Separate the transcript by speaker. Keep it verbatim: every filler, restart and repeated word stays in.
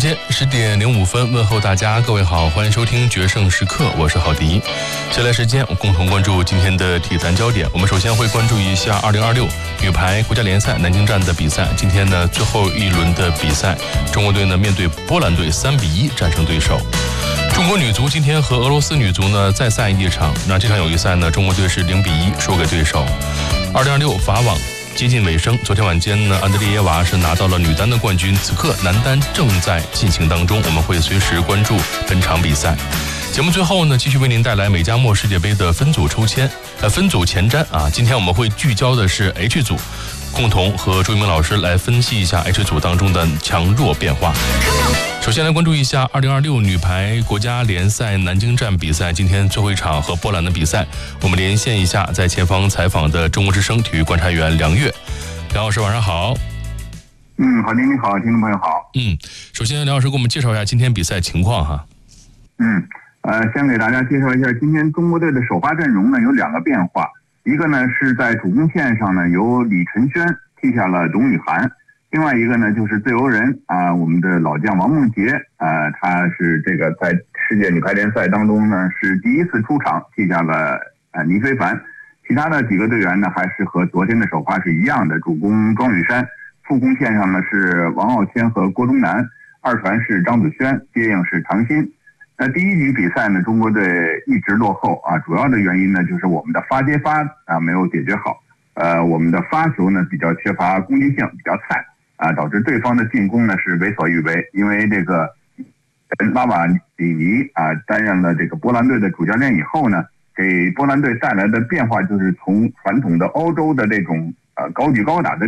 Speaker 1: 间十点零五分，问候大家，各位好，欢迎收听决胜时刻，我是郝迪。接下来时间，我共同关注今天的体坛焦点。我们首先会关注一下二零二六女排国家联赛南京站的比赛。今天呢，最后一轮的比赛，中国队呢面对波兰队三比一战胜对手。中国女足今天和俄罗斯女足呢再赛一场，那这场友谊赛呢，中国队是零比一输给对手。二零二六法网接近尾声，昨天晚间呢，安德烈耶娃是拿到了女单的冠军，此刻男单正在进行当中，我们会随时关注本场比赛。节目最后呢，继续为您带来美加墨世界杯的分组抽签，呃，分组前瞻啊。今天我们会聚焦的是 H 组，共同和朱一鸣老师来分析一下 H 组当中的强弱变化。首先来关注一下二零二六女排国家联赛南京站比赛，今天最后一场和波兰的比赛，我们连线一下在前方采访的中国之声体育观察员梁月。梁老师晚上好。
Speaker 2: 嗯，好的，你好，听众朋友好。
Speaker 1: 嗯，首先梁老师给我们介绍一下今天比赛情况哈。
Speaker 2: 嗯，呃，先给大家介绍一下今天中国队的首发阵容呢有两个变化，一个呢是在主攻线上呢由李晨轩替下了董雨涵。另外一个呢，就是自由人啊、呃，我们的老将王梦洁啊、呃，他是这个在世界女排联赛当中呢是第一次出场，替下了呃倪非凡。其他的几个队员呢，还是和昨天的首发是一样的，主攻庄雨珊，副攻线上呢是王傲谦和郭冬楠，二传是张子萱，接应是唐鑫。那第一局比赛呢，中国队一直落后啊，主要的原因呢就是我们的发接发啊没有解决好，呃，我们的发球呢比较缺乏攻击性，比较菜。啊，导致对方的进攻呢是为所欲为，因为这个拉瓦里尼啊担任了这个波兰队的主教练以后呢，给波兰队带来的变化就是从传统的欧洲的这种呃高举高打的